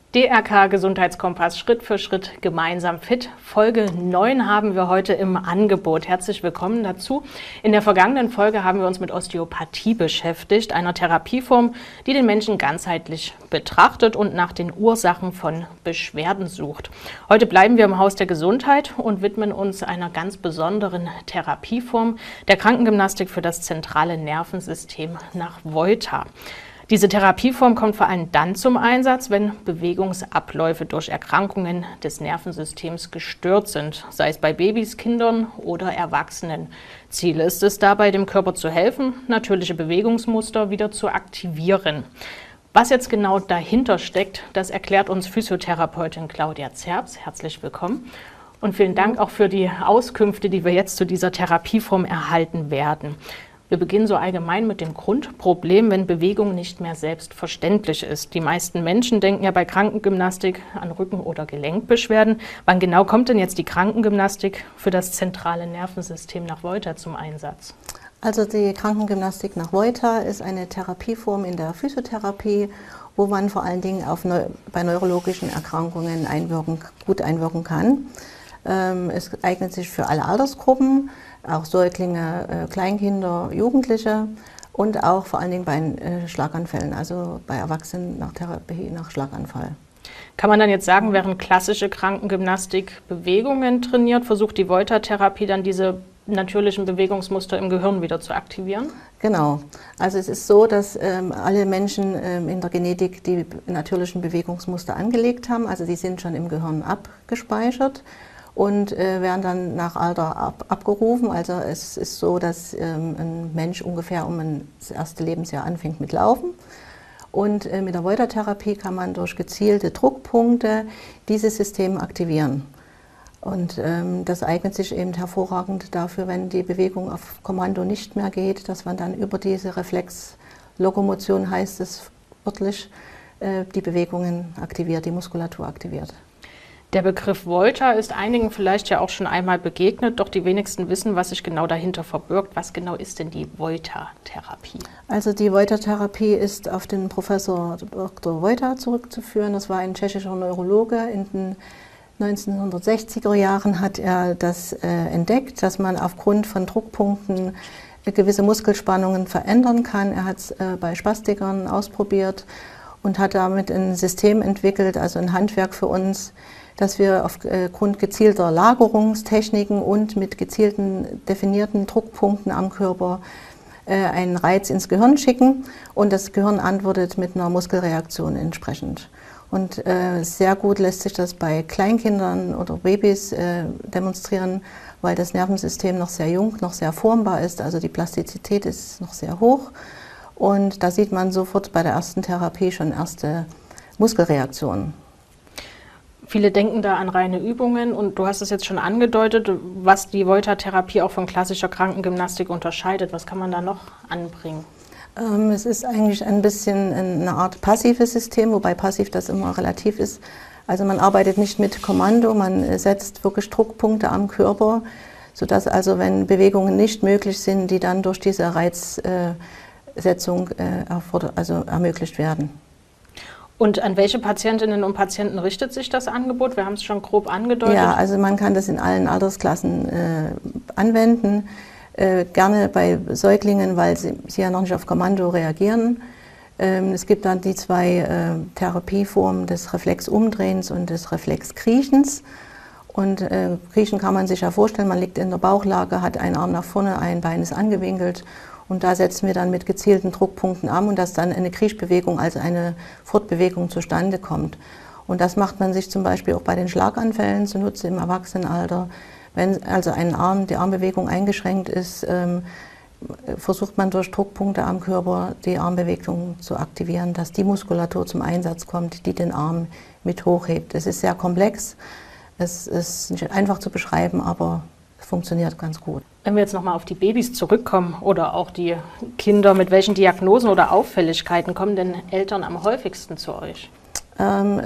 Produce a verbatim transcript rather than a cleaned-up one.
D R K Gesundheitskompass Schritt für Schritt gemeinsam fit. Folge neun haben wir heute im Angebot. Herzlich willkommen dazu. In der vergangenen Folge haben wir uns mit Osteopathie beschäftigt, einer Therapieform, die den Menschen ganzheitlich betrachtet und nach den Ursachen von Beschwerden sucht. Heute bleiben wir im Haus der Gesundheit und widmen uns einer ganz besonderen Therapieform, der Krankengymnastik für das zentrale Nervensystem nach Volta. Diese Therapieform kommt vor allem dann zum Einsatz, wenn Bewegungsabläufe durch Erkrankungen des Nervensystems gestört sind, sei es bei Babys, Kindern oder Erwachsenen. Ziel ist es dabei, dem Körper zu helfen, natürliche Bewegungsmuster wieder zu aktivieren. Was jetzt genau dahinter steckt, das erklärt uns Physiotherapeutin Claudia Zerbs. Herzlich willkommen. Und vielen Dank auch für die Auskünfte, die wir jetzt zu dieser Therapieform erhalten werden. Wir beginnen so allgemein mit dem Grundproblem, wenn Bewegung nicht mehr selbstverständlich ist. Die meisten Menschen denken ja bei Krankengymnastik an Rücken- oder Gelenkbeschwerden. Wann genau kommt denn jetzt die Krankengymnastik für das zentrale Nervensystem nach Volta zum Einsatz? Also die Krankengymnastik nach Volta ist eine Therapieform in der Physiotherapie, wo man vor allen Dingen auf Neu- bei neurologischen Erkrankungen einwirken, gut einwirken kann. Ähm, es eignet sich für alle Altersgruppen, auch Säuglinge, äh, Kleinkinder, Jugendliche und auch vor allen Dingen bei äh, Schlaganfällen, also bei Erwachsenen nach Therapie nach Schlaganfall. Kann man dann jetzt sagen, während klassische Krankengymnastik Bewegungen trainiert, versucht die Volta-Therapie dann diese natürlichen Bewegungsmuster im Gehirn wieder zu aktivieren? Genau. Also es ist so, dass ähm, alle Menschen ähm, in der Genetik die natürlichen Bewegungsmuster angelegt haben, also die sind schon im Gehirn abgespeichert und äh, werden dann nach Alter ab, abgerufen. Also es ist so, dass ähm, ein Mensch ungefähr um ein, das erste Lebensjahr anfängt mit Laufen. Und äh, mit der Volta-Therapie kann man durch gezielte Druckpunkte dieses System aktivieren. Und ähm, das eignet sich eben hervorragend dafür, wenn die Bewegung auf Kommando nicht mehr geht, dass man dann über diese Reflexlokomotion, heißt es wörtlich, äh, die Bewegungen aktiviert, die Muskulatur aktiviert. Der Begriff Volta ist einigen vielleicht ja auch schon einmal begegnet, doch die wenigsten wissen, was sich genau dahinter verbirgt. Was genau ist denn die Volta-Therapie? Also die Volta-Therapie ist auf den Professor Doktor Volta zurückzuführen. Das war ein tschechischer Neurologe. In den neunzehnhundertsechziger Jahren hat er das äh, entdeckt, dass man aufgrund von Druckpunkten äh, gewisse Muskelspannungen verändern kann. Er hat es äh, bei Spastikern ausprobiert und hat damit ein System entwickelt, also ein Handwerk für uns, dass wir aufgrund gezielter Lagerungstechniken und mit gezielten definierten Druckpunkten am Körper äh, einen Reiz ins Gehirn schicken und das Gehirn antwortet mit einer Muskelreaktion entsprechend. Und äh, sehr gut lässt sich das bei Kleinkindern oder Babys äh, demonstrieren, weil das Nervensystem noch sehr jung, noch sehr formbar ist, also die Plastizität ist noch sehr hoch. Und da sieht man sofort bei der ersten Therapie schon erste Muskelreaktionen. Viele denken da an reine Übungen und du hast es jetzt schon angedeutet, was die Volta-Therapie auch von klassischer Krankengymnastik unterscheidet. Was kann man da noch anbringen? Ähm, es ist eigentlich ein bisschen eine Art passives System, wobei passiv das immer relativ ist. Also man arbeitet nicht mit Kommando, man setzt wirklich Druckpunkte am Körper, sodass also, wenn Bewegungen nicht möglich sind, die dann durch diese Reizsetzung äh, also ermöglicht werden. Und an welche Patientinnen und Patienten richtet sich das Angebot? Wir haben es schon grob angedeutet. Ja, also man kann das in allen Altersklassen äh, anwenden, äh, gerne bei Säuglingen, weil sie, sie ja noch nicht auf Kommando reagieren. Ähm, es gibt dann die zwei äh, Therapieformen des Reflexumdrehens und des Reflexkriechens. Und äh, Kriechen kann man sich ja vorstellen, man liegt in der Bauchlage, hat einen Arm nach vorne, ein Bein ist angewinkelt. Und da setzen wir dann mit gezielten Druckpunkten an und dass dann eine Kriechbewegung, also eine Fortbewegung zustande kommt. Und das macht man sich zum Beispiel auch bei den Schlaganfällen zunutze im Erwachsenenalter. Wenn also ein Arm, die Armbewegung eingeschränkt ist, ähm, versucht man durch Druckpunkte am Körper die Armbewegung zu aktivieren, dass die Muskulatur zum Einsatz kommt, die den Arm mit hochhebt. Es ist sehr komplex, es ist nicht einfach zu beschreiben, aber es funktioniert ganz gut. Wenn wir jetzt nochmal auf die Babys zurückkommen oder auch die Kinder, mit welchen Diagnosen oder Auffälligkeiten kommen denn Eltern am häufigsten zu euch? Ähm,